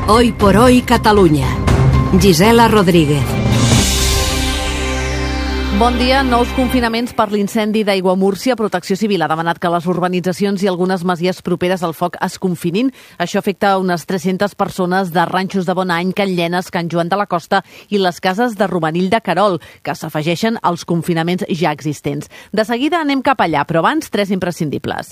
Hoy por hoy Catalunya. Gisela Rodríguez. Bon dia. Nous confinaments per l'incendi d'Aiguamúrcia. Protecció Civil ha demanat que les urbanitzacions i algunes masies properes al foc es confinin. Això afecta unes 300 persones de Ranxos de Bonany, Can Llenes, Can Joan de la Costa i les cases de Romanill de Querol, que s'afegeixen als confinaments ja existents. De seguida anem cap allà, però abans 3 imprescindibles.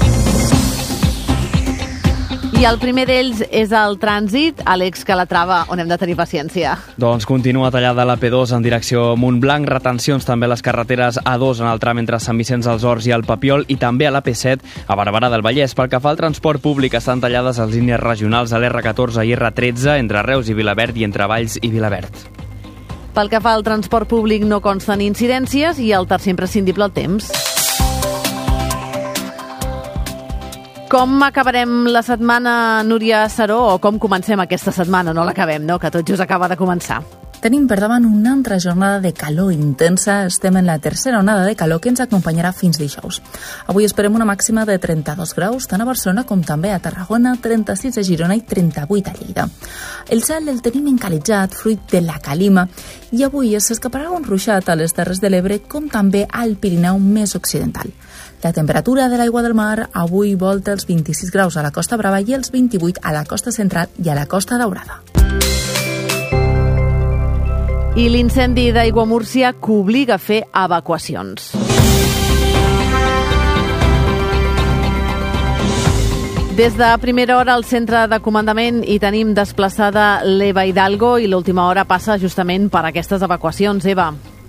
I el primer d'ells és el trànsit. Àlex Calatrava, on hem de tenir paciència? Doncs continua tallada la P2 en direcció Montblanc, retencions també a les carreteres A2 en el tram entre Sant Vicenç dels Horts i el Papiol i també a la P7 a Barberà del Vallès. Pel que fa al transport públic, estan tallades les línies regionals a l'R14 i R13 entre Reus i Vilaverd i entre Valls i Vilaverd. Pel que fa al transport públic no consten incidències i el tercer imprescindible, el temps. Com acabarem la setmana, Núria Saró, o com comencem aquesta setmana? No l'acabem, no? Que tot just acaba de començar. Tenim per davant una altra jornada de calor intensa. Estem en la tercera onada de calor que ens acompanyarà fins dijous. Avui esperem una màxima de 32 graus, tant a Barcelona com també a Tarragona, 36 a Girona i 38 a Lleida. El cel el tenim encalitzat, fruit de la calima, i avui s'escaparà un ruixat a les Terres de l'Ebre com també al Pirineu més occidental. La temperatura de l'aigua del mar avui volta els 26 graus a la Costa Brava i els 28 a la Costa Central i a la Costa Daurada. I l'incendi d'Aiguamúrcia que obliga a fer evacuacions. Des de primera hora al centre de comandament hi tenim desplaçada l'Eva Hidalgo i l'última hora passa justament per aquestes evacuacions. Eva.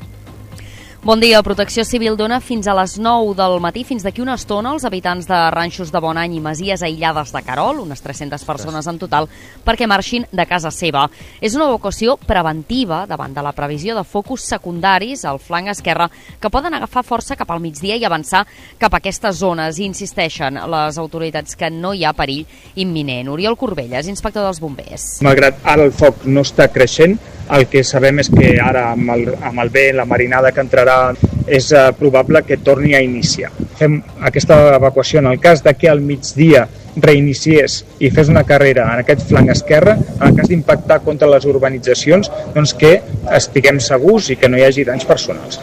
Bon dia. Protecció Civil dona fins a les 9 del matí, fins d'aquí una estona, als habitants de Ranxos de Bonany i masies aïllades de Querol, unes 300 persones en total, perquè marxin de casa seva. És una evacuació preventiva davant de la previsió de focus secundaris al flanc esquerre que poden agafar força cap al migdia i avançar cap a aquestes zones. I insisteixen les autoritats que no hi ha perill imminent. Oriol Corbelles, inspector dels bombers. Malgrat ara el foc no està creixent, el que sabem és que ara amb el vent, la marinada que entrarà, és probable que torni a iniciar. Fem aquesta evacuació en el cas de que al migdia reiniciés i fes una carrera en aquest flanc esquerre, en el cas d'impactar contra les urbanitzacions, doncs que estiguem segurs i que no hi hagi danys personals.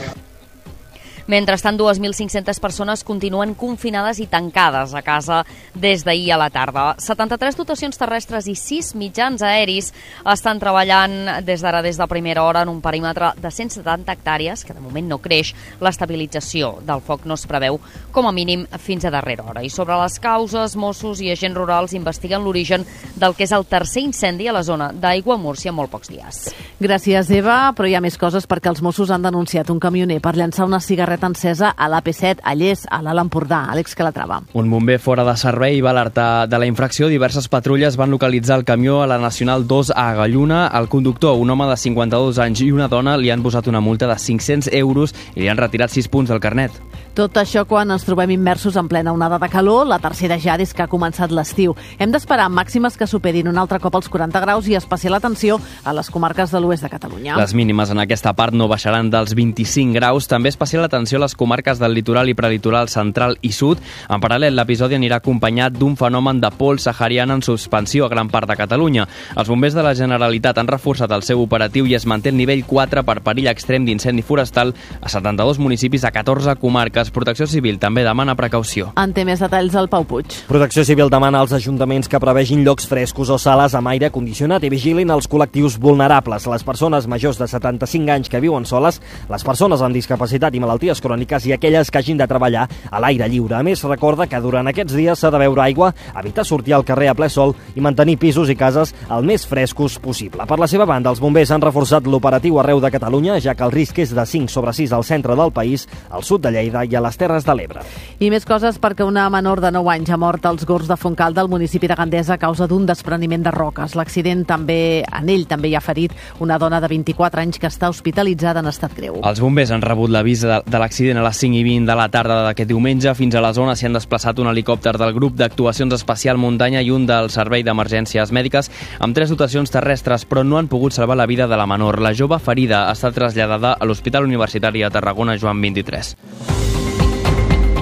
Mentrestant, 2.500 persones continuen confinades i tancades a casa des d'ahir a la tarda. 73 dotacions terrestres i 6 mitjans aeris estan treballant des de primera hora en un perímetre de 170 hectàrees, que de moment no creix. L'estabilització del foc no es preveu com a mínim fins a darrera hora. I sobre les causes, Mossos i agents rurals investiguen l'origen del que és el tercer incendi a la zona d'Aiguamúrcia en molt pocs dies. Gràcies, Eva, però hi ha més coses perquè els Mossos han denunciat un camioner per llançar una cigarreta encesa a l'AP7 a Lles, a l'Alt Empordà. Àlex Calatrava. Un bomber fora de servei va alertar de la infracció. Diverses patrulles van localitzar el camió a la Nacional 2 a Galluna. El conductor, un home de 52 anys i una dona, li han posat una multa de 500 euros i li han retirat 6 punts del carnet. Tot això quan ens trobem immersos en plena onada de calor, la tercera ja des que ha començat l'estiu. Hem d'esperar màximes que superin un altre cop els 40 graus i especial atenció a les comarques de l'oest de Catalunya. Les mínimes en aquesta part no baixaran dels 25 graus. També especial atenció a les comarques del litoral i prelitoral central i sud. En paral·lel, l'episodi anirà acompanyat d'un fenomen de pols sahariana en suspensió a gran part de Catalunya. Els bombers de la Generalitat han reforçat el seu operatiu i es manté el nivell 4 per perill extrem d'incendi forestal a 72 municipis a 14 comarques. Protecció Civil també demana precaució. En té més detalls el Pau Puig. Protecció Civil demana als ajuntaments que prevegin llocs frescos o sales amb aire condicionat i vigilin els col·lectius vulnerables, les persones majors de 75 anys que viuen soles, les persones amb discapacitat i malalties cròniques i aquelles que hagin de treballar a l'aire lliure. A més, recorda que durant aquests dies s'ha de beure aigua, evitar sortir al carrer a ple sol i mantenir pisos i cases el més frescos possible. Per la seva banda, els bombers han reforçat l'operatiu arreu de Catalunya, ja que el risc és de 5/6 al centre del país, al sud de Lleida i a les Terres de l'Ebre. I més coses perquè una menor de 9 anys ha mort als Gorgs de Fontcal del municipi de Gandesa a causa d'un despreniment de roques. L'accident en ell també hi ha ferit una dona de 24 anys que està hospitalitzada en estat greu. Els bombers han rebut l'avís de l'accident a les 5:20 de la tarda d'aquest diumenge. Fins a la zona s'hi han desplaçat un helicòpter del grup d'actuacions especial muntanya i un del servei d'emergències mèdiques amb 3 dotacions terrestres, però no han pogut salvar la vida de la menor. La jove ferida ha estat traslladada a l'Hospital Universitari de Tarragona Joan 23.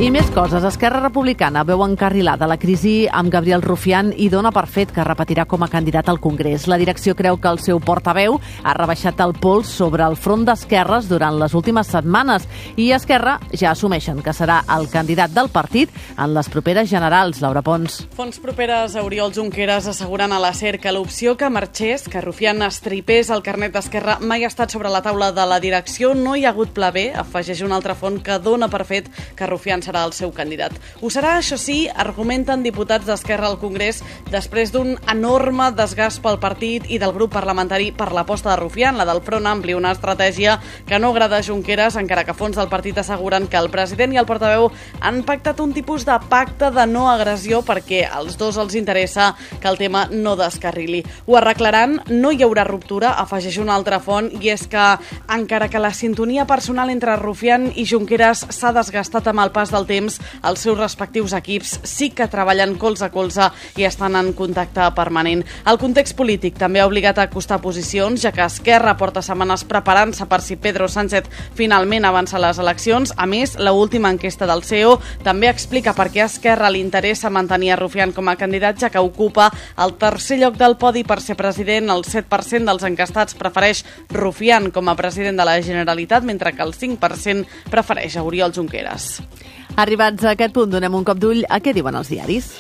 I més coses. Esquerra Republicana veu encarrilada la crisi amb Gabriel Rufián i dona per fet que repetirà com a candidat al Congrés. La direcció creu que el seu portaveu ha rebaixat el pols sobre el front d'esquerres durant les últimes setmanes i Esquerra ja assumeixen que serà el candidat del partit en les properes generals. Laura Pons. Fonts properes a Oriol Junqueras asseguren a la SER que l'opció que marxés, que Rufián estripés el carnet d'Esquerra, mai ha estat sobre la taula de la direcció. No hi ha hagut pla B, afegeix una altra font que dona per fet que Rufián serà el seu candidat. Ho serà, això sí, argumenten diputats d'Esquerra al Congrés després d'un enorme desgast pel partit i del grup parlamentari per l'aposta de Rufián, la del Front Ampli, una estratègia que no agrada a Junqueras, encara que fons del partit asseguren que el president i el portaveu han pactat un tipus de pacte de no agressió perquè als dos els interessa que el tema no descarrili. Ho arreglaran, no hi haurà ruptura, afegeix una altra font, i és que encara que la sintonia personal entre Rufián i Junqueras s'ha desgastat amb el pas del temps, els seus respectius equips sí que treballen colze a colze i estan en contacte permanent. El context polític també ha obligat a acostar posicions, ja que Esquerra porta setmanes preparant-se per si Pedro Sánchez finalment avança a les eleccions. A més, l'última enquesta del CEO també explica per què a Esquerra li interessa mantenir a Rufián com a candidat, ja que ocupa el tercer lloc del podi per ser president. El 7% dels enquestats prefereix Rufián com a president de la Generalitat, mentre que el 5% prefereix a Oriol Junqueras. Arribats a aquest punt, donem un cop d'ull a què diuen els diaris.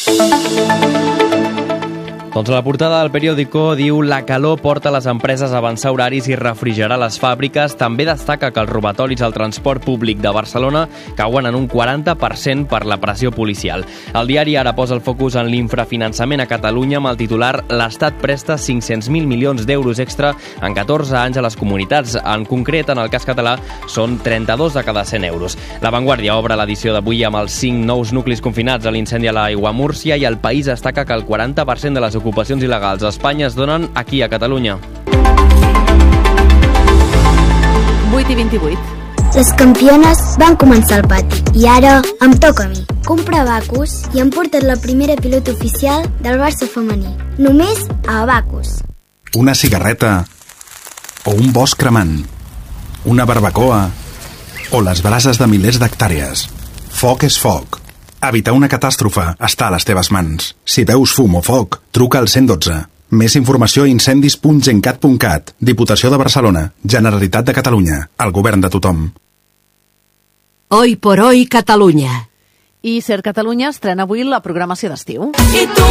Doncs la portada del periòdico diu la calor porta les empreses a avançar horaris i refrigerar les fàbriques. També destaca que els robatoris al transport públic de Barcelona cauen en un 40% per la pressió policial. El diari ara posa el focus en l'infrafinançament a Catalunya amb el titular «L'Estat presta 500.000 milions d'euros extra en 14 anys a les comunitats». En concret, en el cas català, són 32 de cada 100 euros. La Vanguardia obre l'edició d'avui amb els 5 nous nuclis confinats a l'incendi a l'Aiguamúrcia i el País destaca que el 40% de les ocupacions il·legals a Espanya es donen aquí a Catalunya. 8:28. Les campiones van començar al pati i ara em toca a mi. Comprar Abacus i han portat la primera pilota oficial del Barça femení. Només a Abacus. Una cigarreta o un bosc cremant, una barbacoa o les brases de milers d'hectàrees. Foc és foc. Evitar una catàstrofe està a les teves mans. Si veus fum o foc, truca al 112. Més informació a incendis.gencat.cat. Diputació de Barcelona. Generalitat de Catalunya. El govern de tothom. Hoy por hoy Catalunya. I Ser Catalunya estrena avui la programació d'estiu. I tu,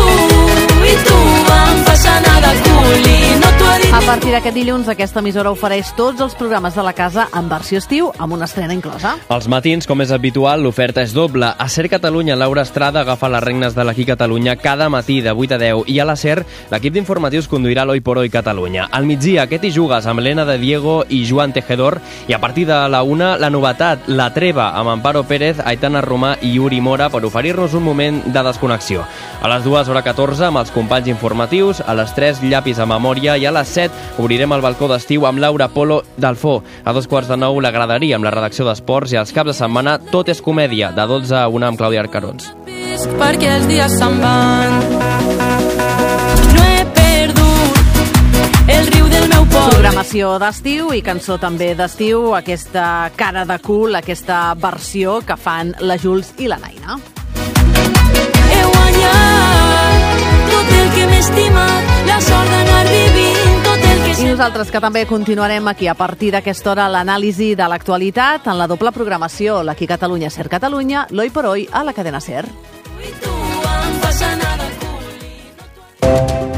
em fas anar de cul i no t'ho he dit. A partir d'aquest dilluns, aquesta emissora ofereix tots els programes de la casa en versió estiu, amb una estrena inclosa. Als matins, com és habitual, l'oferta és doble. A Ser Catalunya, Laura Estrada agafa les regnes de l'Aquí Catalunya cada matí de 8 a 10 i a la Ser, l'equip d'informatius conduirà l'Hoy por Hoy Catalunya. Al migdia, aquest hi jugues amb Elena de Diego i Joan Tejedor i a partir de la 1, la novetat, La Treva, amb Amparo Pérez, Aitana Romà i Uri Mora per oferir-nos un moment de desconnexió. A les 2, hora 14, amb els companys informatius, a les 3, llapis a memòria i a les 7, obrirem el balcó d'estiu amb Laura Polo d'Alfó. A 2:15, la graderia amb la redacció d'esports i als caps de setmana tot és comèdia, de 12 a 1 amb Clàudia Arcarons. Perquè els dies se'n van. No he perdut el riu del meu poble. Programació d'estiu i cançó també d'estiu, aquesta cara de cul, aquesta versió que fan la Jules i la Naina. He guanyat tot el que m'he estimat, la sort d'anar vivint tot el que... I nosaltres que també continuarem aquí a partir d'aquesta hora l'anàlisi de l'actualitat en la doble programació, l'Aquí Catalunya, Ser Catalunya, l'Hoy por Hoy a la cadena Ser. I tu em fas anar de cul.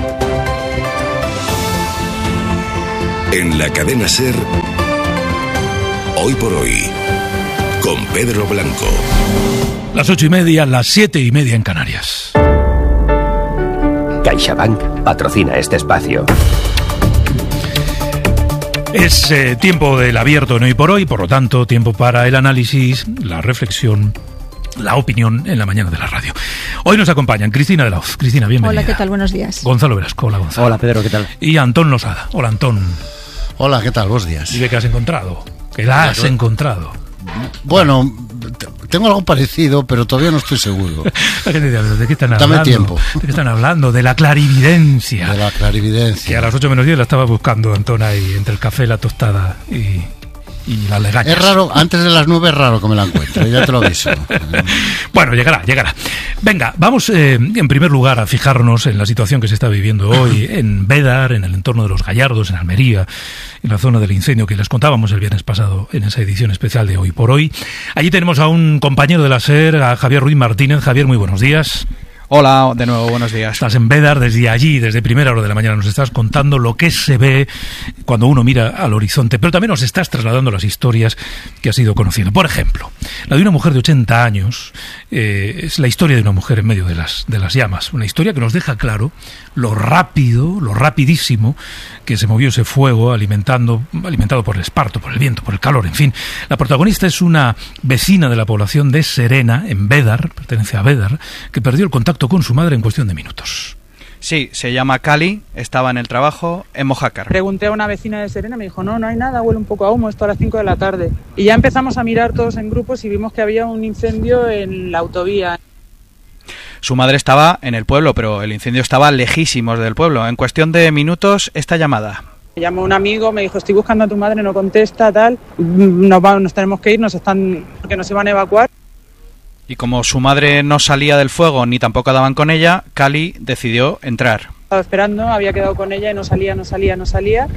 En la cadena Ser, Hoy por Hoy, con Pedro Blanco. Las 8:30, las 7:30 en Canarias. CaixaBank patrocina este espacio. Es tiempo del abierto en Hoy por Hoy, por lo tanto, tiempo para el análisis, la reflexión, la opinión en la mañana de la radio. Hoy nos acompañan Cristina de la Hoz. Cristina, bienvenida. Hola, ¿qué tal? Buenos días. Gonzalo Velasco. Hola, Gonzalo. Hola, Pedro, ¿qué tal? Y Antón Losada. Hola, Antón. Hola, ¿qué tal? Buenos días. ¿Y de qué has encontrado? ¿Qué la has encontrado? Bueno, tengo algo parecido, pero todavía no estoy seguro. ¿De qué están hablando? Dame tiempo. ¿De qué están hablando? De la clarividencia. De la clarividencia. Que a las 8 menos 10 la estaba buscando Antón ahí, entre el café, la tostada y y las legañas. Es raro, antes de las 9 es raro que me la encuentre, ya te lo aviso. Bueno, llegará. Venga, vamos en primer lugar a fijarnos en la situación que se está viviendo hoy en Bédar, en el entorno de Los Gallardos, en Almería, en la zona del incendio que les contábamos el viernes pasado en esa edición especial de Hoy por Hoy. Allí tenemos a un compañero de la SER, a Javier Ruiz Martínez. Javier, muy buenos días. Hola, de nuevo, buenos días. Estás en Bédar, desde allí, desde primera hora de la mañana, nos estás contando lo que se ve cuando uno mira al horizonte, pero también nos estás trasladando las historias que has ido conociendo. Por ejemplo, la de una mujer de 80 años es la historia de una mujer en medio de las llamas. Una historia que nos deja claro lo rápido, lo rapidísimo que se movió ese fuego alimentado por el esparto, por el viento, por el calor, en fin. La protagonista es una vecina de la población de Serena, en Bédar, pertenece a Bédar, que perdió el contacto con su madre en cuestión de minutos. Sí, se llama Cali, estaba en el trabajo en Mojácar. Pregunté a una vecina de Serena, me dijo, no hay nada, huele un poco a humo, esto a las 5 de la tarde. Y ya empezamos a mirar todos en grupos y vimos que había un incendio en la autovía. Su madre estaba en el pueblo, pero el incendio estaba lejísimos del pueblo. En cuestión de minutos, esta llamada. Me llamó un amigo, me dijo, estoy buscando a tu madre, no contesta, tal, nos tenemos que ir, porque nos iban a evacuar. Y como su madre no salía del fuego ni tampoco daban con ella, Cali decidió entrar. Estaba esperando, había quedado con ella y no salía.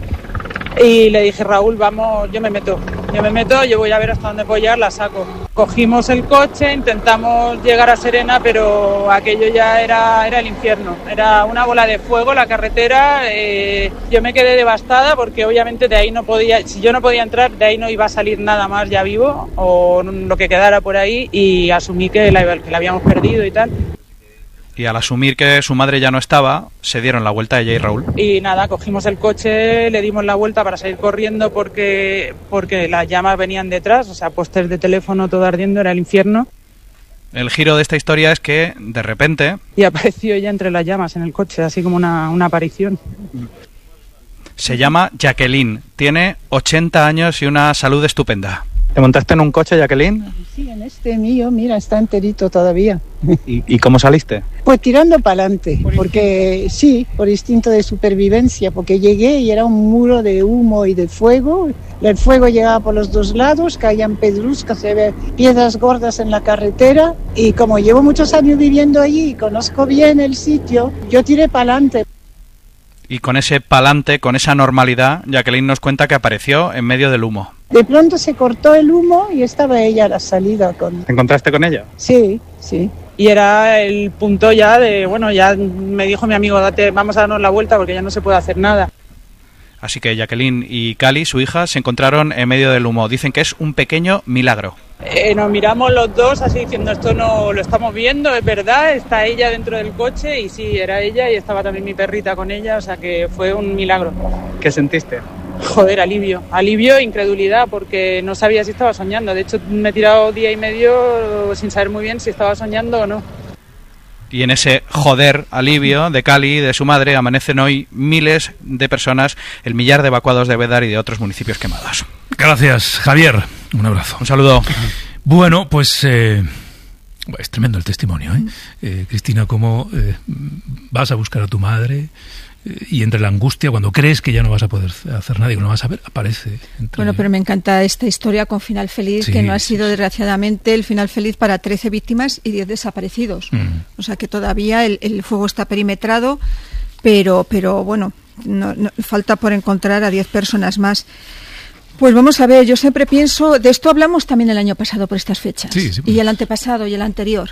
Y le dije, Raúl, vamos, yo me meto, yo voy a ver hasta dónde puedo llegar, la saco. Cogimos el coche, intentamos llegar a Serena, pero aquello ya era el infierno. Era una bola de fuego la carretera. Yo me quedé devastada porque obviamente de ahí no podía, si yo no podía entrar, de ahí no iba a salir nada más ya vivo o lo que quedara por ahí, y asumí que la habíamos perdido y tal. Y al asumir que su madre ya no estaba, se dieron la vuelta ella y Raúl. Y nada, cogimos el coche, le dimos la vuelta para salir corriendo porque las llamas venían detrás, o sea, postes de teléfono todo ardiendo, era el infierno. El giro de esta historia es que, de repente... Y apareció ella entre las llamas en el coche, así como una aparición. Se llama Jacqueline, tiene 80 años y una salud estupenda. ¿Te montaste en un coche, Jacqueline? Sí, en este mío, mira, está enterito todavía. ¿Y cómo saliste? Pues tirando para adelante, porque sí, por instinto de supervivencia, porque llegué y era un muro de humo y de fuego. El fuego llegaba por los dos lados, caían pedruscas, se ve piedras gordas en la carretera, y como llevo muchos años viviendo allí y conozco bien el sitio, yo tiré para adelante. Y con ese pa'lante, con esa normalidad, Jacqueline nos cuenta que apareció en medio del humo. De pronto se cortó el humo y estaba ella a la salida. ¿Te encontraste con ella? Sí. Y era el punto ya de, ya me dijo mi amigo, vamos a darnos la vuelta porque ya no se puede hacer nada. Así que Jacqueline y Cali, su hija, se encontraron en medio del humo. Dicen que es un pequeño milagro. Nos miramos los dos así diciendo, esto no lo estamos viendo, es verdad, está ella dentro del coche, y sí, era ella, y estaba también mi perrita con ella, o sea que fue un milagro. ¿Qué sentiste? Joder, alivio e incredulidad, porque no sabía si estaba soñando. De hecho, me he tirado día y medio sin saber muy bien si estaba soñando o no. Y en ese alivio de Cali y de su madre amanecen hoy miles de personas, el millar de evacuados de Bédar y de otros municipios quemados. Gracias, Javier. Un abrazo. Un saludo. Bueno, pues es tremendo el testimonio, Cristina, ¿cómo vas a buscar a tu madre? Y entre la angustia, cuando crees que ya no vas a poder hacer nada y que no vas a ver, aparece. Bueno, pero me encanta esta historia con final feliz, sí, que no ha sido desgraciadamente el final feliz para 13 víctimas y 10 desaparecidos. O sea que todavía el fuego está perimetrado, pero bueno, no, falta por encontrar a 10 personas más. Pues vamos a ver, yo siempre pienso, de esto hablamos también el año pasado por estas fechas, sí. Y el antepasado y el anterior.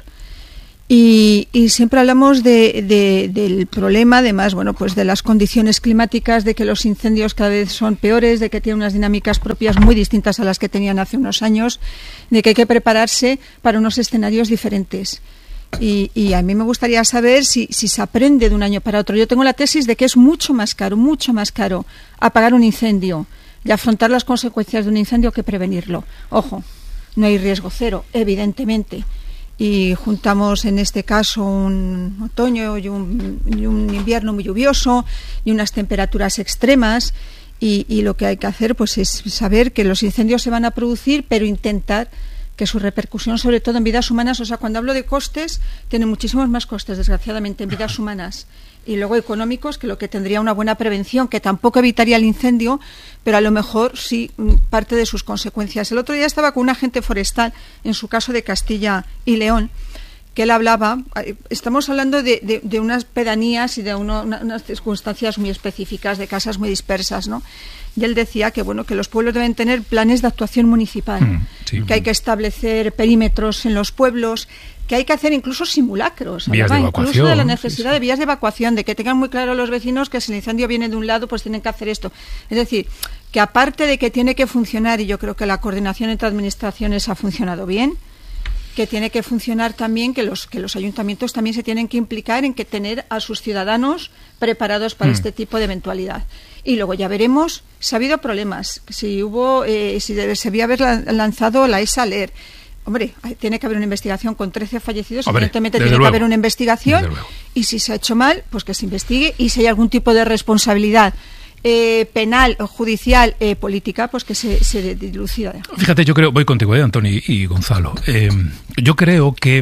Y siempre hablamos del problema, además, pues de las condiciones climáticas, de que los incendios cada vez son peores, de que tienen unas dinámicas propias muy distintas a las que tenían hace unos años, de que hay que prepararse para unos escenarios diferentes. Y a mí me gustaría saber si se aprende de un año para otro. Yo tengo la tesis de que es mucho más caro apagar un incendio y afrontar las consecuencias de un incendio que prevenirlo. Ojo, no hay riesgo cero, evidentemente. Y juntamos en este caso un otoño y un invierno muy lluvioso y unas temperaturas extremas, y lo que hay que hacer pues es saber que los incendios se van a producir, pero intentar que su repercusión, sobre todo en vidas humanas, o sea, cuando hablo de costes, tiene muchísimos más costes, desgraciadamente, en vidas humanas. y luego económicos, que lo que tendría una buena prevención, que tampoco evitaría el incendio, pero a lo mejor sí parte de sus consecuencias. El otro día estaba con un agente forestal, en su caso de Castilla y León, que él hablaba, estamos hablando de unas pedanías y de unas circunstancias muy específicas, de casas muy dispersas, ¿no? Y él decía que bueno, que los pueblos deben tener planes de actuación municipal, que hay que establecer perímetros en los pueblos, que hay que hacer incluso simulacros, incluso de la necesidad de vías de evacuación, de que tengan muy claro los vecinos que si el incendio viene de un lado, pues tienen que hacer esto. Es decir, que aparte de que tiene que funcionar, y yo creo que la coordinación entre administraciones ha funcionado bien, que tiene que funcionar también, que los ayuntamientos también se tienen que implicar en que tener a sus ciudadanos preparados para este tipo de eventualidad. Y luego ya veremos si ha habido problemas, si se debía haber lanzado la ESA Alert. Hombre, tiene que haber una investigación con 13 fallecidos, evidentemente tiene que haber una investigación, y si se ha hecho mal, pues que se investigue, y si hay algún tipo de responsabilidad penal o judicial, política, pues que se dilucida. Fíjate, yo creo, voy contigo, Antoni y Gonzalo, yo creo que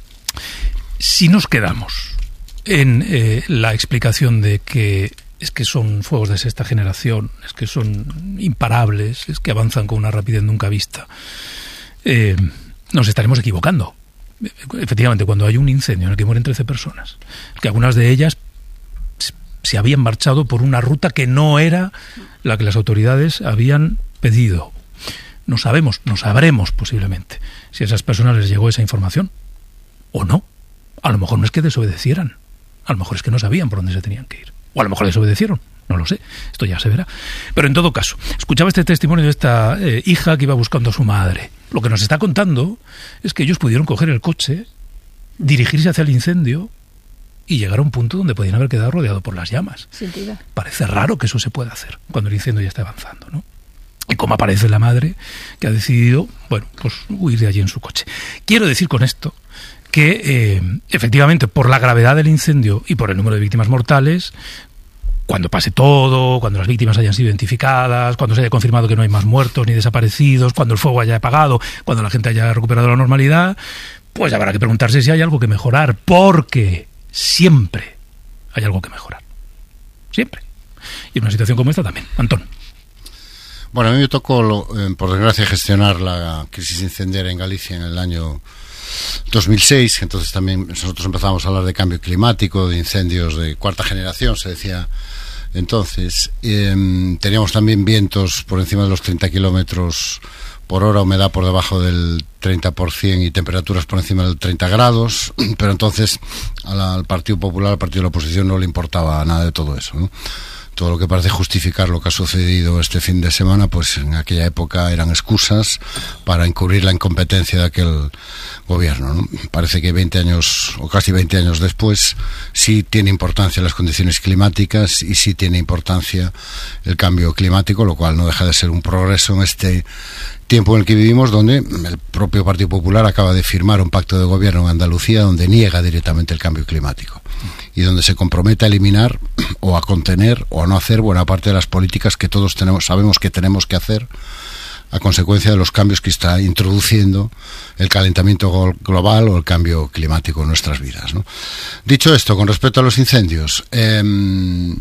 si nos quedamos en la explicación de que es que son fuegos de sexta generación, es que son imparables, es que avanzan con una rapidez nunca vista, nos estaremos equivocando. Efectivamente, cuando hay un incendio en el que mueren 13 personas, que algunas de ellas se habían marchado por una ruta que no era la que las autoridades habían pedido. No sabremos posiblemente si a esas personas les llegó esa información o no. A lo mejor no es que desobedecieran, a lo mejor es que no sabían por dónde se tenían que ir. O a lo mejor desobedecieron, no lo sé, esto ya se verá. Pero en todo caso, escuchaba este testimonio de esta hija que iba buscando a su madre. Lo que nos está contando es que ellos pudieron coger el coche, dirigirse hacia el incendio y llegar a un punto donde podían haber quedado rodeados por las llamas. Sin duda. Parece raro que eso se pueda hacer cuando el incendio ya está avanzando, ¿no? Y cómo aparece la madre que ha decidido, bueno, pues huir de allí en su coche. Quiero decir con esto que efectivamente por la gravedad del incendio y por el número de víctimas mortales, cuando pase todo, cuando las víctimas hayan sido identificadas, cuando se haya confirmado que no hay más muertos ni desaparecidos, cuando el fuego haya apagado, cuando la gente haya recuperado la normalidad, pues habrá que preguntarse si hay algo que mejorar, porque siempre hay algo que mejorar. Siempre. Y en una situación como esta también. Antón. Bueno, a mí me tocó, por desgracia, gestionar la crisis incendiaria en Galicia en el año 2006, entonces también nosotros empezamos a hablar de cambio climático, de incendios de cuarta generación, se decía entonces. Teníamos también vientos por encima de los 30 kilómetros por hora, humedad por debajo del 30% y temperaturas por encima del 30 grados, pero entonces al Partido Popular, al Partido de la Oposición, no le importaba nada de todo eso, ¿no? Todo lo que parece justificar lo que ha sucedido este fin de semana, pues en aquella época eran excusas para encubrir la incompetencia de aquel gobierno, ¿no? Parece que 20 años o casi 20 años después sí tiene importancia las condiciones climáticas y sí tiene importancia el cambio climático, lo cual no deja de ser un progreso en este tiempo en el que vivimos, donde el propio Partido Popular acaba de firmar un pacto de gobierno en Andalucía donde niega directamente el cambio climático y donde se compromete a eliminar o a contener o a no hacer buena parte de las políticas que todos sabemos que tenemos que hacer a consecuencia de los cambios que está introduciendo el calentamiento global o el cambio climático en nuestras vidas, ¿no? Dicho esto, con respecto a los incendios, el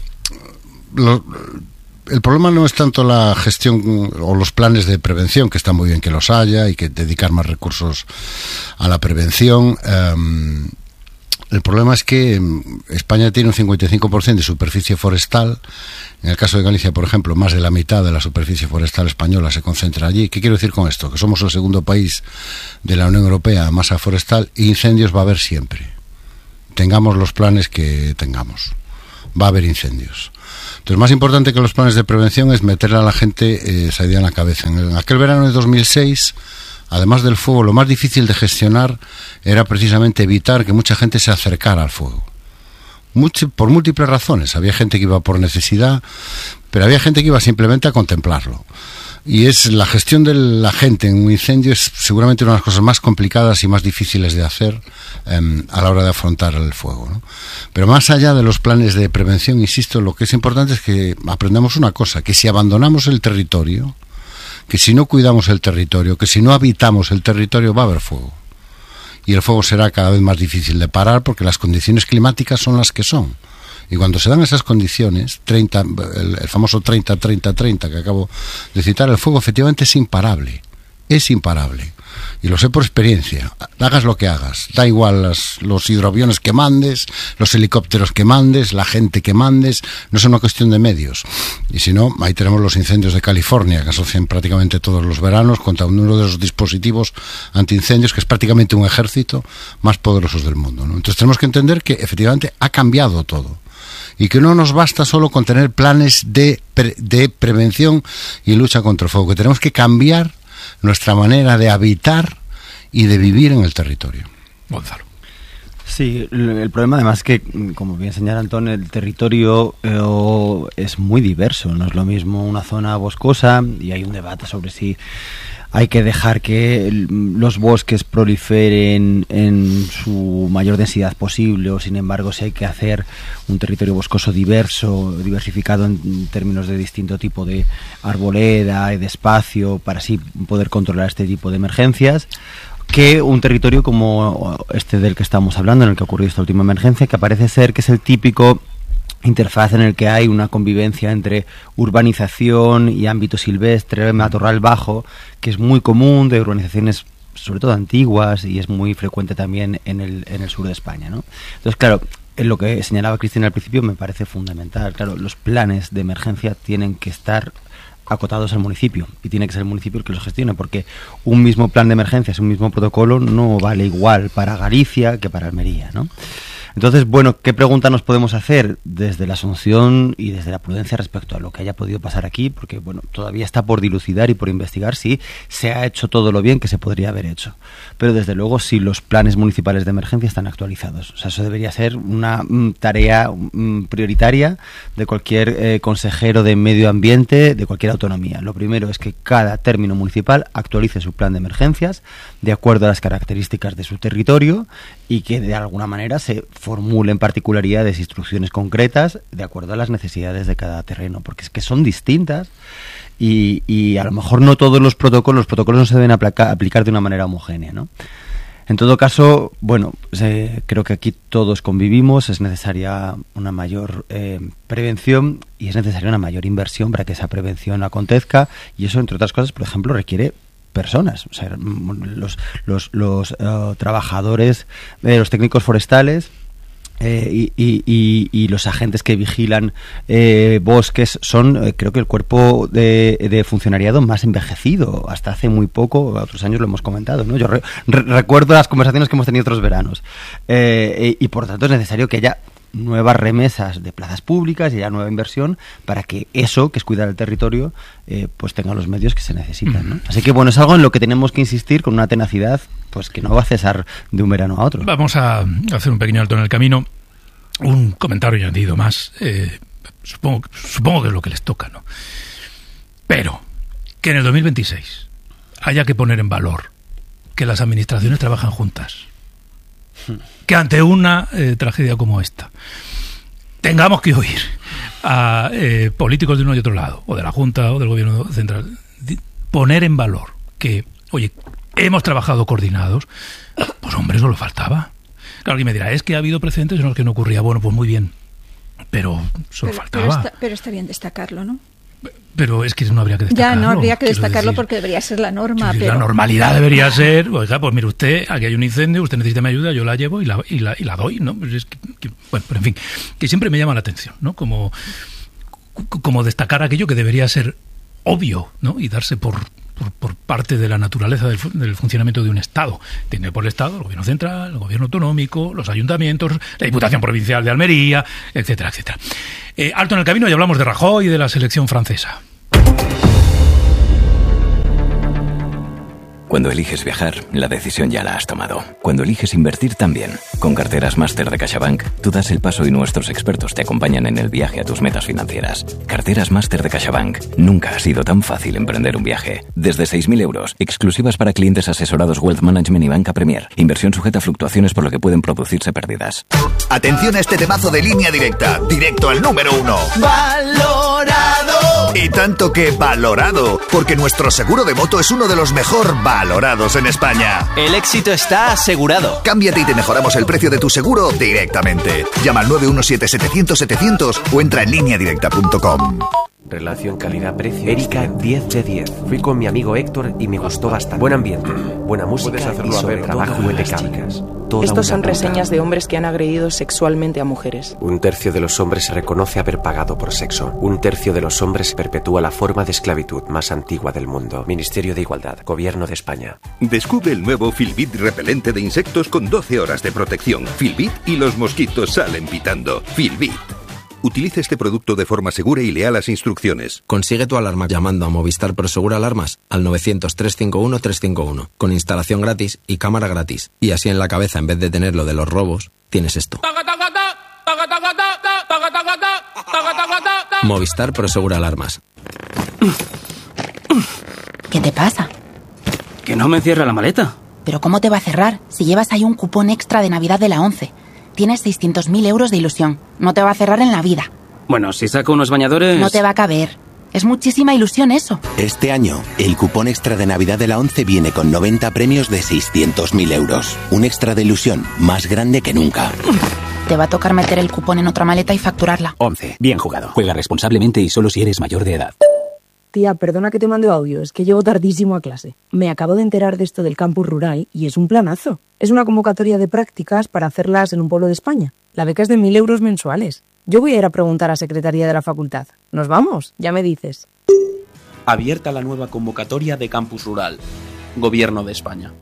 problema no es tanto la gestión o los planes de prevención, que está muy bien que los haya y que dedicar más recursos a la prevención. El problema es que España tiene un 55% de superficie forestal. En el caso de Galicia, por ejemplo, más de la mitad de la superficie forestal española se concentra allí. ¿Qué quiero decir con esto? Que somos el segundo país de la Unión Europea a masa forestal y incendios va a haber siempre. Tengamos los planes que tengamos. Va a haber incendios. Entonces, más importante que los planes de prevención es meterle a la gente esa idea en la cabeza. En aquel verano de 2006, además del fuego, lo más difícil de gestionar era precisamente evitar que mucha gente se acercara al fuego. Por múltiples razones. Había gente que iba por necesidad, pero había gente que iba simplemente a contemplarlo. Y es la gestión de la gente en un incendio es seguramente una de las cosas más complicadas y más difíciles de hacer a la hora de afrontar el fuego, ¿no? Pero más allá de los planes de prevención, insisto, lo que es importante es que aprendamos una cosa, que si abandonamos el territorio, que si no cuidamos el territorio, que si no habitamos el territorio, va a haber fuego. Y el fuego será cada vez más difícil de parar porque las condiciones climáticas son las que son. Y cuando se dan esas condiciones, el famoso 30-30-30 que acabo de citar, el fuego efectivamente es imparable. Es imparable. Y lo sé por experiencia. Hagas lo que hagas. Da igual los hidroaviones que mandes, los helicópteros que mandes, la gente que mandes. No es una cuestión de medios. Y si no, ahí tenemos los incendios de California, que asocian prácticamente todos los veranos contra uno de los dispositivos antiincendios, que es prácticamente un ejército más poderosos del mundo, ¿no? Entonces tenemos que entender que efectivamente ha cambiado todo. Y que no nos basta solo con tener planes de prevención y lucha contra el fuego, que tenemos que cambiar nuestra manera de habitar y de vivir en el territorio. Gonzalo. Sí, el problema además es que, como bien señala Antón, el territorio es muy diverso. No es lo mismo una zona boscosa, y hay un debate sobre si hay que dejar que los bosques proliferen en su mayor densidad posible, o sin embargo si hay que hacer un territorio boscoso diversificado en términos de distinto tipo de arboleda y de espacio, para así poder controlar este tipo de emergencias, que un territorio como este del que estamos hablando, en el que ha ocurrido esta última emergencia, que parece ser que es el típico interfaz en el que hay una convivencia entre urbanización y ámbito silvestre, matorral bajo, que es muy común de urbanizaciones sobre todo antiguas, y es muy frecuente también en el sur de España, ¿no? Entonces, claro, en lo que señalaba Cristina al principio me parece fundamental. Claro, los planes de emergencia tienen que estar acotados al municipio, y tiene que ser el municipio el que los gestione, porque un mismo plan de emergencias, un mismo protocolo no vale igual para Galicia que para Almería, ¿no? Entonces, bueno, ¿qué pregunta nos podemos hacer desde la asunción y desde la prudencia respecto a lo que haya podido pasar aquí? Porque, bueno, todavía está por dilucidar y por investigar si se ha hecho todo lo bien que se podría haber hecho. Pero, desde luego, si los planes municipales de emergencia están actualizados. O sea, eso debería ser una tarea prioritaria de cualquier consejero de medio ambiente de cualquier autonomía. Lo primero es que cada término municipal actualice su plan de emergencias de acuerdo a las características de su territorio, y que de alguna manera se formulen particularidades, instrucciones concretas de acuerdo a las necesidades de cada terreno, porque es que son distintas y a lo mejor no todos los protocolos no se deben aplicar de una manera homogénea, ¿no? En todo caso, bueno, creo que aquí todos convivimos, es necesaria una mayor prevención, y es necesaria una mayor inversión para que esa prevención acontezca, y eso, entre otras cosas, por ejemplo, requiere personas, o sea, los trabajadores, los técnicos forestales y los agentes que vigilan bosques son, creo que el cuerpo de funcionariado más envejecido. Hasta hace muy poco, otros años lo hemos comentado, ¿no? Yo recuerdo las conversaciones que hemos tenido otros veranos, y por tanto es necesario que haya nuevas remesas de plazas públicas y haya nueva inversión para que eso, que es cuidar el territorio, pues tenga los medios que se necesitan, ¿no? Así que, bueno, es algo en lo que tenemos que insistir con una tenacidad pues que no va a cesar de un verano a otro. Vamos a hacer un pequeño alto en el camino. Un comentario añadido más, supongo que es lo que les toca, ¿no? Pero que en el 2026 haya que poner en valor que las administraciones trabajan juntas, que ante una tragedia como esta tengamos que oír a políticos de uno y otro lado, o de la Junta o del Gobierno Central, poner en valor que, oye, hemos trabajado coordinados, pues hombre, eso lo faltaba. Claro, alguien me dirá, es que ha habido precedentes en los que no ocurría. Bueno, pues muy bien, pero solo faltaba. Pero está bien destacarlo, ¿no? Pero es que no habría que destacarlo. Ya, no habría que destacarlo porque debería ser la norma. Pero la normalidad debería ser, oiga, pues mire usted, aquí hay un incendio, usted necesita mi ayuda, yo la llevo y la doy, ¿no? Pues es bueno, pero en fin, que siempre me llama la atención, ¿no? Como destacar aquello que debería ser obvio, ¿no? Y darse por parte de la naturaleza del funcionamiento de un Estado. Tiene por el Estado el Gobierno Central, el Gobierno Autonómico, los ayuntamientos, la Diputación Provincial de Almería, etcétera, etcétera. Alto en el camino y hablamos de Rajoy y de la selección francesa. Cuando eliges viajar, la decisión ya la has tomado. Cuando eliges invertir también. Con Carteras Máster de CaixaBank, tú das el paso y nuestros expertos te acompañan en el viaje a tus metas financieras. Carteras Máster de CaixaBank. Nunca ha sido tan fácil emprender un viaje. Desde 6.000 euros, exclusivas para clientes asesorados Wealth Management y Banca Premier. Inversión sujeta a fluctuaciones por lo que pueden producirse pérdidas. Atención a este temazo de Línea Directa. Directo al número 1. ¡Valorado! Y tanto que valorado, porque nuestro seguro de moto es uno de los mejor valorados en España. El éxito está asegurado. Cámbiate y te mejoramos el precio de tu seguro directamente. Llama al 917-700-700 o entra en lineadirecta.com. Relación calidad-precio. Erika, 10 de 10. Fui con mi amigo Héctor y me gustó bastante. Buen ambiente, buena música y sobre trabajo impecable. Estos son reseñas de hombres que han agredido sexualmente a mujeres. 1/3 de los hombres se reconoce haber pagado por sexo. 1/3 de los hombres perpetúa la forma de esclavitud más antigua del mundo. Ministerio de Igualdad, Gobierno de España. Descubre el nuevo Filbit repelente de insectos con 12 horas de protección. Filbit y los mosquitos salen pitando. Filbit. Utiliza este producto de forma segura y lea las instrucciones. Consigue tu alarma llamando a Movistar Prosegur Alarmas al 900-351-351, con instalación gratis y cámara gratis. Y así en la cabeza, en vez de tener lo de los robos, tienes esto. Movistar Prosegur Alarmas. ¿Qué te pasa? Que no me cierra la maleta. ¿Pero cómo te va a cerrar si llevas ahí un cupón extra de Navidad de la 11? Tienes 600.000 euros de ilusión. No te va a cerrar en la vida. Bueno, si saco unos bañadores... No te va a caber. Es muchísima ilusión eso. Este año, el cupón extra de Navidad de la 11 viene con 90 premios de 600.000 euros. Un extra de ilusión más grande que nunca. Te va a tocar meter el cupón en otra maleta y facturarla. 11. Bien jugado. Juega responsablemente y solo si eres mayor de edad. Tía, perdona que te mande audio, es que llego tardísimo a clase. Me acabo de enterar de esto del campus rural y es un planazo. Es una convocatoria de prácticas para hacerlas en un pueblo de España. La beca es de 1.000 euros mensuales. Yo voy a ir a preguntar a Secretaría de la Facultad. ¿Nos vamos? Ya me dices. Abierta la nueva convocatoria de campus rural. Gobierno de España.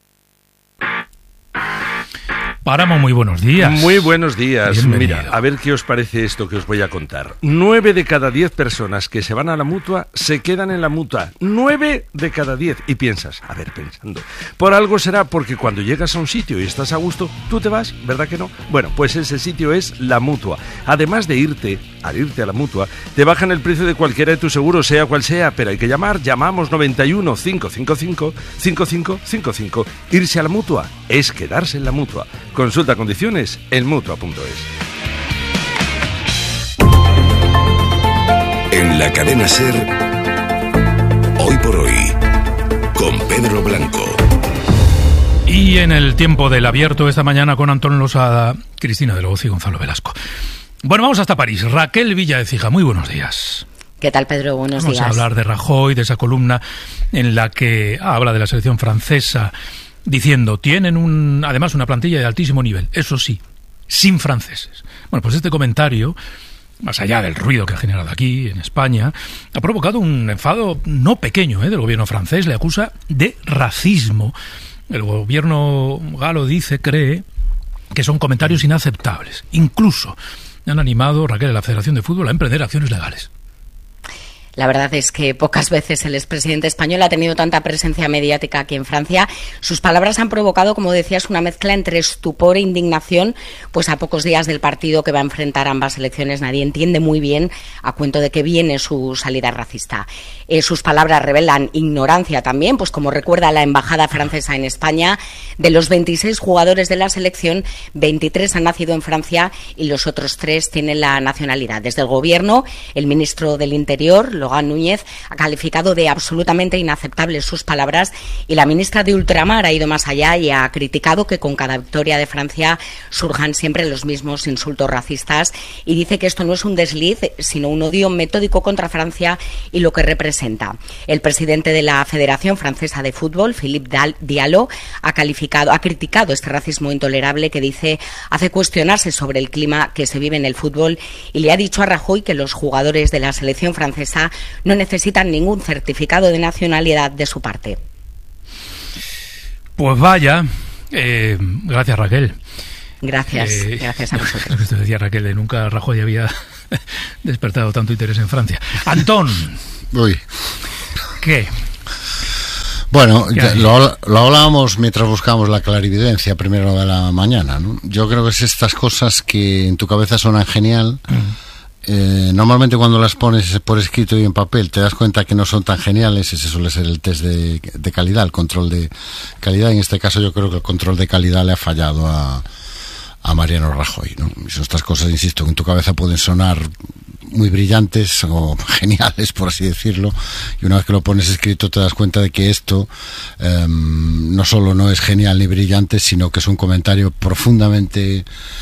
Páramo, muy buenos días. Muy buenos días. Bienvenido. Mira, a ver qué os parece esto que os voy a contar. 9 de cada 10 personas que se van a la mutua se quedan en la mutua. 9 de cada 10. Y piensas, a ver, pensando, por algo será porque cuando llegas a un sitio y estás a gusto, tú te vas, ¿verdad que no? Bueno, pues ese sitio es la mutua. Además de irte, al irte a la mutua, te bajan el precio de cualquiera de tus seguros, sea cual sea, pero hay que llamar. Llamamos 91 555 5555. Irse a la mutua es quedarse en la mutua. Consulta condiciones en mutua.es. En la cadena SER, Hoy por Hoy, con Pedro Blanco. Y en el tiempo del abierto esta mañana con Antón Losada, Cristina de Logoz y Gonzalo Velasco. Bueno, vamos hasta París. Raquel Villaecija, muy buenos días. ¿Qué tal, Pedro? Buenos días. Vamos a hablar de Rajoy, de esa columna en la que habla de la selección francesa, diciendo, tienen además una plantilla de altísimo nivel, eso sí, sin franceses. Bueno, pues este comentario, más allá del ruido que ha generado aquí en España, ha provocado un enfado no pequeño del gobierno francés. Le acusa de racismo. El gobierno galo cree que son comentarios inaceptables. Incluso han animado, Raquel, a la Federación de Fútbol a emprender acciones legales. La verdad es que pocas veces el expresidente español ha tenido tanta presencia mediática aquí en Francia. Sus palabras han provocado, como decías, una mezcla entre estupor e indignación, pues a pocos días del partido que va a enfrentar ambas elecciones nadie entiende muy bien a cuento de qué viene su salida racista. Sus palabras revelan ignorancia también, pues como recuerda la embajada francesa en España, de los 26 jugadores de la selección, 23 han nacido en Francia y los otros 3 tienen la nacionalidad. Desde el gobierno, el ministro del Interior, Logan Núñez, ha calificado de absolutamente inaceptables sus palabras y la ministra de Ultramar ha ido más allá y ha criticado que con cada victoria de Francia surjan siempre los mismos insultos racistas y dice que esto no es un desliz, sino un odio metódico contra Francia y lo que representa. El presidente de la Federación Francesa de Fútbol, Philippe Diallo, ha criticado este racismo intolerable que dice hace cuestionarse sobre el clima que se vive en el fútbol y le ha dicho a Rajoy que los jugadores de la selección francesa no necesitan ningún certificado de nacionalidad de su parte. Pues vaya, gracias Raquel. Gracias a vosotros. Lo que te decía Raquel, nunca Rajoy había despertado tanto interés en Francia. Antón. Uy. ¿Qué? Bueno, lo hablábamos mientras buscábamos la clarividencia primero de la mañana, ¿no? Yo creo que es estas cosas que en tu cabeza suenan genial. Normalmente cuando las pones por escrito y en papel te das cuenta que no son tan geniales. Ese suele ser el test de calidad, el control de calidad. En este caso yo creo que el control de calidad le ha fallado a Mariano Rajoy, ¿no? Y son estas cosas, insisto, que en tu cabeza pueden sonar muy brillantes o geniales, por así decirlo, y una vez que lo pones escrito te das cuenta de que esto no solo no es genial ni brillante, sino que es un comentario profundamente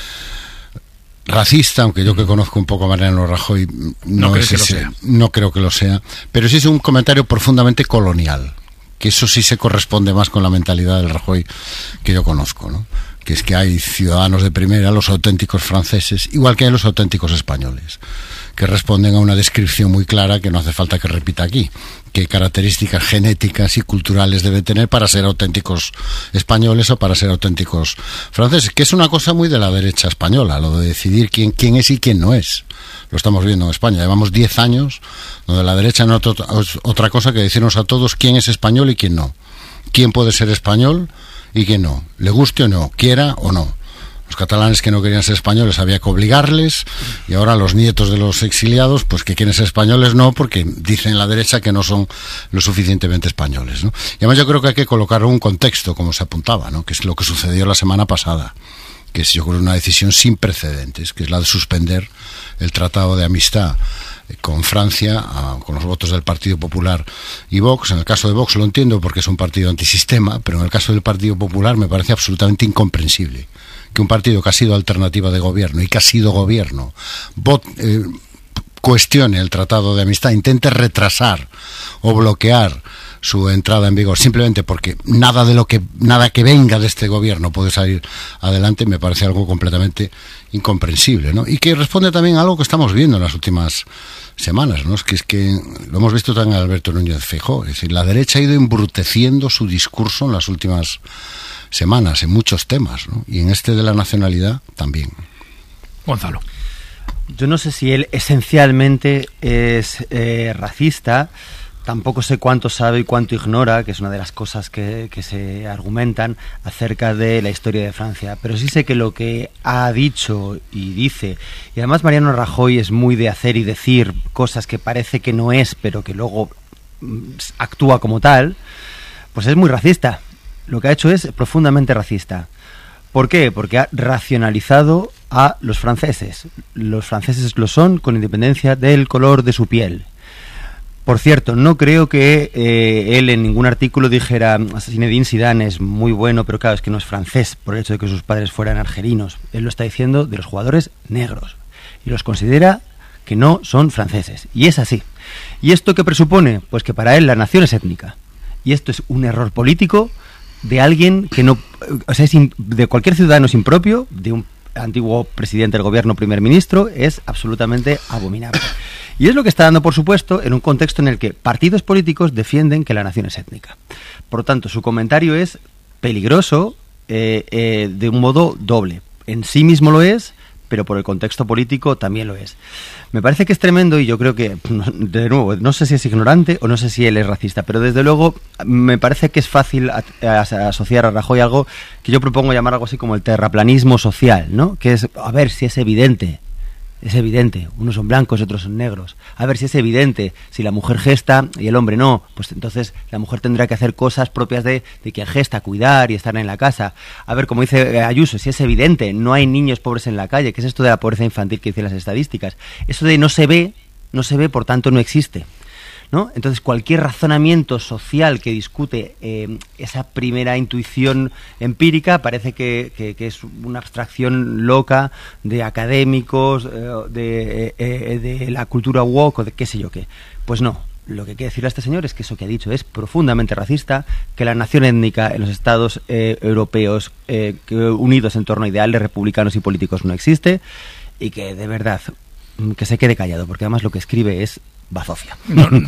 racista, aunque yo que conozco un poco a Mariano Rajoy no creo que lo sea, pero sí es un comentario profundamente colonial, que eso sí se corresponde más con la mentalidad del Rajoy que yo conozco, ¿no? Que es que hay ciudadanos de primera, los auténticos franceses, igual que hay los auténticos españoles, que responden a una descripción muy clara que no hace falta que repita aquí, qué características genéticas y culturales debe tener para ser auténticos españoles o para ser auténticos franceses, que es una cosa muy de la derecha española, lo de decidir quién es y quién no es. Lo estamos viendo en España, llevamos 10 años donde la derecha no es otra cosa que decirnos a todos quién es español y quién no, quién puede ser español y quién no, le guste o no, quiera o no. Los catalanes que no querían ser españoles había que obligarles, y ahora los nietos de los exiliados, pues que quieren ser españoles no, porque dicen la derecha que no son lo suficientemente españoles, ¿no? Y además yo creo que hay que colocar un contexto, como se apuntaba, ¿no? Que es lo que sucedió la semana pasada, que es, yo creo, una decisión sin precedentes, que es la de suspender el Tratado de Amistad con Francia, con los votos del Partido Popular y Vox. En el caso de Vox lo entiendo porque es un partido antisistema, pero en el caso del Partido Popular me parece absolutamente incomprensible que un partido que ha sido alternativa de gobierno y que ha sido gobierno cuestione el Tratado de Amistad, intente retrasar o bloquear su entrada en vigor simplemente porque nada que venga de este gobierno puede salir adelante. Me parece algo completamente incomprensible, ¿no? Y que responde también a algo que estamos viendo en las últimas semanas, ¿no? Es que lo hemos visto también en Alberto Núñez Feijóo, es decir, la derecha ha ido embruteciendo su discurso en las últimas semanas en muchos temas, ¿no? Y en este de la nacionalidad también. Gonzalo. Yo no sé si él esencialmente es racista. Tampoco sé cuánto sabe y cuánto ignora, que es una de las cosas que se argumentan acerca de la historia de Francia. Pero sí sé que lo que ha dicho y dice, y además Mariano Rajoy es muy de hacer y decir cosas que parece que no es, pero que luego actúa como tal, pues es muy racista. Lo que ha hecho es profundamente racista. ¿Por qué? Porque ha racionalizado a los franceses. Los franceses lo son con independencia del color de su piel. Por cierto, no creo que él en ningún artículo dijera Zinedine Zidane es muy bueno, pero claro, es que no es francés por el hecho de que sus padres fueran argelinos. Él lo está diciendo de los jugadores negros y los considera que no son franceses. Y es así. ¿Y esto qué presupone? Pues que para él la nación es étnica. Y esto es un error político de alguien que no... O sea, de cualquier ciudadano es impropio, de un antiguo presidente del gobierno, primer ministro, es absolutamente abominable. Y es lo que está dando, por supuesto, en un contexto en el que partidos políticos defienden que la nación es étnica. Por lo tanto, su comentario es peligroso de un modo doble. En sí mismo lo es, pero por el contexto político también lo es. Me parece que es tremendo y yo creo que, de nuevo, no sé si es ignorante o no sé si él es racista, pero desde luego me parece que es fácil asociar a Rajoy algo que yo propongo llamar algo así como el terraplanismo social, ¿no? Que es, a ver si es evidente. Es evidente, unos son blancos y otros son negros. A ver si es evidente, si la mujer gesta y el hombre no, pues entonces la mujer tendrá que hacer cosas propias de quien gesta, cuidar y estar en la casa. A ver, como dice Ayuso, si es evidente, no hay niños pobres en la calle. ¿Qué es esto de la pobreza infantil que dicen las estadísticas? Eso de no se ve, por tanto no existe, ¿no? Entonces cualquier razonamiento social que discute esa primera intuición empírica parece que es una abstracción loca de académicos, de la cultura woke o de qué sé yo qué. Pues no, lo que hay que decirle a este señor es que eso que ha dicho es profundamente racista, que la nación étnica en los estados europeos unidos en torno a ideales republicanos y políticos no existe, y que de verdad que se quede callado, porque además lo que escribe es bazofia.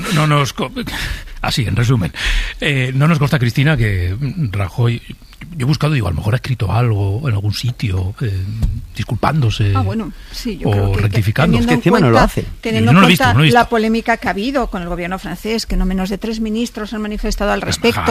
Así, en resumen, no nos consta, Cristina, que Rajoy, yo he buscado, digo, a lo mejor ha escrito algo en algún sitio, disculpándose, bueno, sí, yo o creo que rectificando. Es que encima no lo hace. Teniendo en cuenta la polémica que ha habido con el gobierno francés, que no menos de 3 ministros han manifestado al respecto.